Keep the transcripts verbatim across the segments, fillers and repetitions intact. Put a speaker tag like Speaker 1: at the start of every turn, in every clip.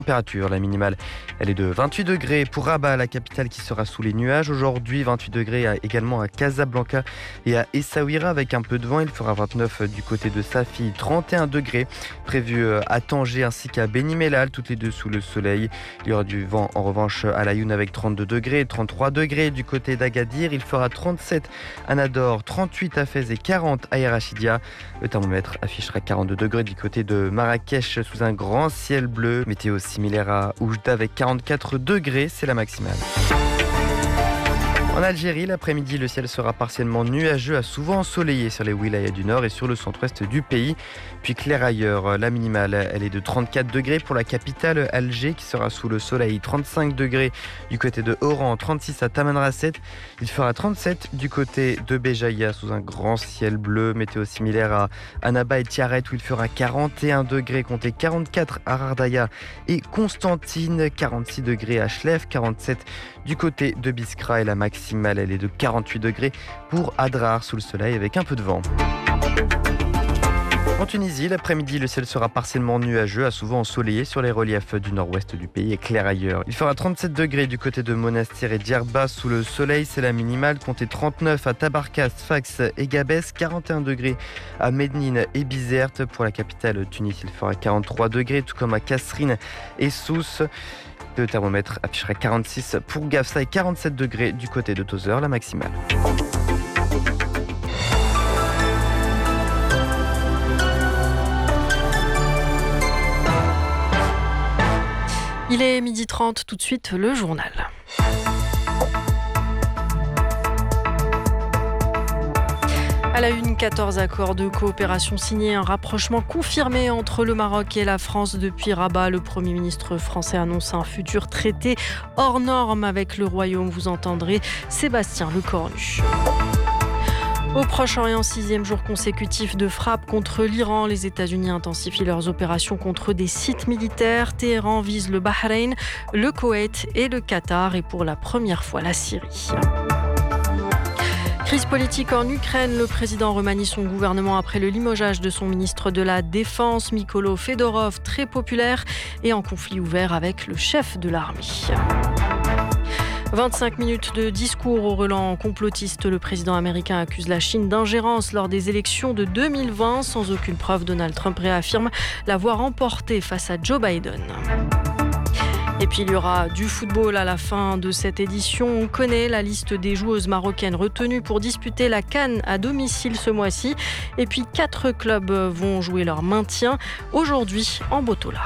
Speaker 1: Température, la minimale, elle est de vingt-huit degrés pour Rabat, la capitale qui sera sous les nuages. Aujourd'hui, vingt-huit degrés à- également à Casablanca et à Essaouira avec un peu de vent. Il fera vingt-neuf du côté de Safi, trente et un degrés prévu à Tanger ainsi qu'à Beni Mellal, toutes les deux sous le soleil. Il y aura du vent en revanche à Laayoune avec trente-deux degrés, trente-trois degrés du côté d'Agadir. Il fera trente-sept à Nador, trente-huit à Fès et quarante à Erachidia. Le thermomètre affichera quarante-deux degrés du côté de Marrakech sous un grand ciel bleu. Météo similaire à Oujda avec quarante-quatre degrés, c'est la maximale. En Algérie, l'après-midi, le ciel sera partiellement nuageux à souvent ensoleillé sur les wilayas du nord et sur le centre-ouest du pays. Puis clair ailleurs, la minimale, elle est de trente-quatre degrés pour la capitale Alger qui sera sous le soleil, trente-cinq degrés du côté de Oran, trente-six à Tamanrasset. Il fera trente-sept du côté de Béjaïa sous un grand ciel bleu. Météo similaire à Annaba et Tiaret où il fera quarante et un degrés, comptez quarante-quatre à Rardaya et Constantine, quarante-six degrés à Chlef, quarante-sept du côté de Biskra et la maximale, elle est de quarante-huit degrés pour Adrar sous le soleil avec un peu de vent. En Tunisie, l'après-midi, le ciel sera partiellement nuageux, à souvent ensoleillé sur les reliefs du nord-ouest du pays et clair ailleurs. Il fera trente-sept degrés du côté de Monastir et Djerba sous le soleil, c'est la minimale. Comptez trente-neuf à Tabarkas, Fax et Gabès, quarante et un degrés à Médine et Bizerte. Pour la capitale Tunis, il fera quarante-trois degrés, tout comme à Kasserine et Sousse. Le thermomètre affichera quarante-six pour Gafsa et quarante-sept degrés du côté de Tozeur, la maximale.
Speaker 2: Il est midi trente, tout de suite le journal. À la une, quatorze accords de coopération signés, un rapprochement confirmé entre le Maroc et la France depuis Rabat. Le Premier ministre français annonce un futur traité hors norme avec le Royaume. Vous entendrez Sébastien Lecornu. Au Proche-Orient, sixième jour consécutif de frappe contre l'Iran. Les États-Unis intensifient leurs opérations contre des sites militaires. Téhéran vise le Bahreïn, le Koweït et le Qatar et pour la première fois la Syrie. Crise politique en Ukraine, le président remanie son gouvernement après le limogeage de son ministre de la Défense, Mykola Fedorov, très populaire et en conflit ouvert avec le chef de l'armée. vingt-cinq minutes de discours au relent complotiste. Le président américain accuse la Chine d'ingérence lors des élections de deux mille vingt. Sans aucune preuve, Donald Trump réaffirme l'avoir emporté face à Joe Biden. Et puis il y aura du football à la fin de cette édition. On connaît la liste des joueuses marocaines retenues pour disputer la CAN à domicile ce mois-ci. Et puis quatre clubs vont jouer leur maintien aujourd'hui en Botola.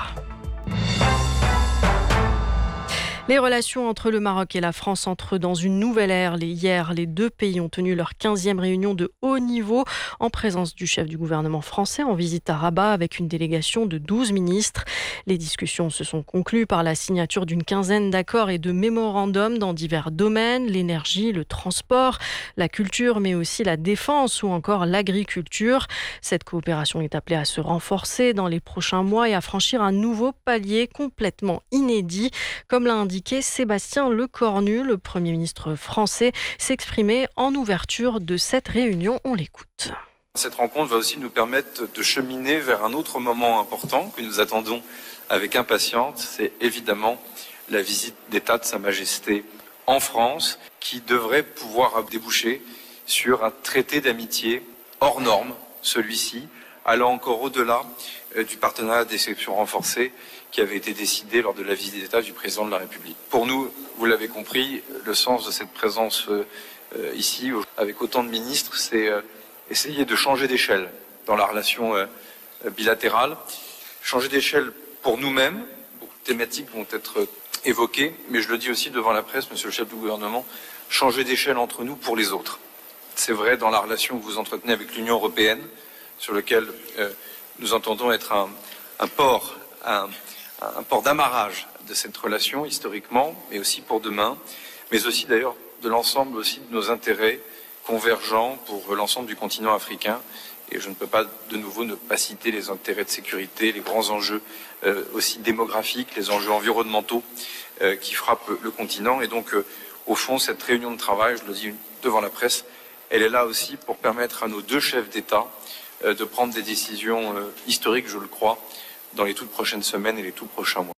Speaker 2: Les relations entre le Maroc et la France entrent dans une nouvelle ère. Hier, les deux pays ont tenu leur quinzième réunion de haut niveau en présence du chef du gouvernement français en visite à Rabat avec une délégation de douze ministres. Les discussions se sont conclues par la signature d'une quinzaine d'accords et de mémorandums dans divers domaines, l'énergie, le transport, la culture, mais aussi la défense ou encore l'agriculture. Cette coopération est appelée à se renforcer dans les prochains mois et à franchir un nouveau palier complètement inédit, comme l'a indiqué Sébastien Lecornu, le Premier ministre français, s'exprimait en ouverture de cette réunion. On l'écoute.
Speaker 3: Cette rencontre va aussi nous permettre de cheminer vers un autre moment important que nous attendons avec impatience. C'est évidemment la visite d'État de Sa Majesté en France qui devrait pouvoir déboucher sur un traité d'amitié hors norme, celui-ci, allant encore au-delà du partenariat d'exception renforcée qui avait été décidé lors de la visite d'État du président de la République. Pour nous, vous l'avez compris, le sens de cette présence euh, ici, avec autant de ministres, c'est euh, essayer de changer d'échelle dans la relation euh, bilatérale. Changer d'échelle pour nous-mêmes, beaucoup de thématiques vont être évoquées, mais je le dis aussi devant la presse, monsieur le chef du gouvernement, changer d'échelle entre nous pour les autres. C'est vrai dans la relation que vous entretenez avec l'Union européenne, sur lequel euh, nous entendons être un, un port, un, un port d'amarrage de cette relation historiquement, mais aussi pour demain, mais aussi d'ailleurs de l'ensemble aussi de nos intérêts convergents pour l'ensemble du continent africain. Et je ne peux pas de nouveau ne pas citer les intérêts de sécurité, les grands enjeux euh, aussi démographiques, les enjeux environnementaux euh, qui frappent le continent. Et donc, euh, au fond, cette réunion de travail, je le dis devant la presse, elle est là aussi pour permettre à nos deux chefs d'État euh, de prendre des décisions euh, historiques, je le crois, dans les toutes prochaines semaines et les tout prochains mois.